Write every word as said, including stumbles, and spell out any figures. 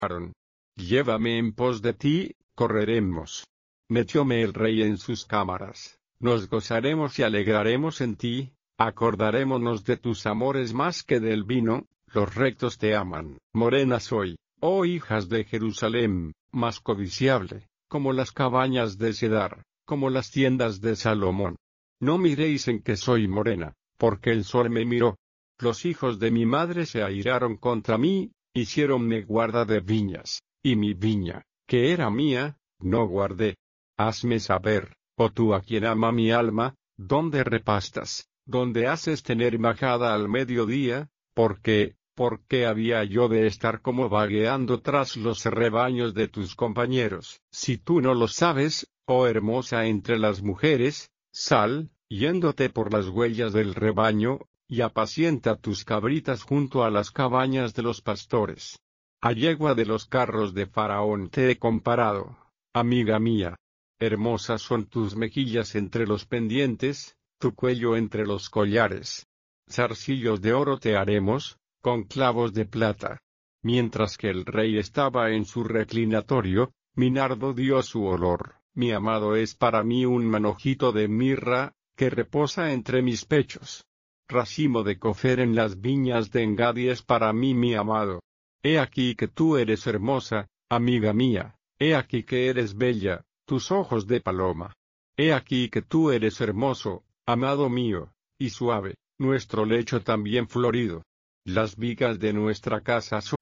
Aaron. Llévame en pos de ti, correremos. Metióme el rey en sus cámaras, nos gozaremos y alegraremos en ti, acordarémonos de tus amores más que del vino, los rectos te aman. Morena soy, oh hijas de Jerusalén, más codiciable, como las cabañas de Cedar, como las tiendas de Salomón. No miréis en que soy morena, porque el sol me miró. Los hijos de mi madre se airaron contra mí, hiciéronme guarda de viñas, y mi viña, que era mía, no guardé. Hazme saber, oh tú a quien ama mi alma, dónde repastas, dónde haces tener majada al mediodía, porque, ¿por qué había yo de estar como vagueando tras los rebaños de tus compañeros? Si tú no lo sabes, oh hermosa entre las mujeres, sal, yéndote por las huellas del rebaño, y apacienta tus cabritas junto a las cabañas de los pastores. A yegua de los carros de Faraón te he comparado, amiga mía. Hermosas son tus mejillas entre los pendientes, tu cuello entre los collares. Zarcillos de oro te haremos, con clavos de plata. Mientras que el rey estaba en su reclinatorio, mi nardo dio su olor. Mi amado es para mí un manojito de mirra, que reposa entre mis pechos. Racimo de cofer en las viñas de Engadi es para mí mi amado. He aquí que tú eres hermosa, amiga mía, he aquí que eres bella, tus ojos de paloma. He aquí que tú eres hermoso, amado mío, y suave, nuestro lecho también florido. Las vigas de nuestra casa son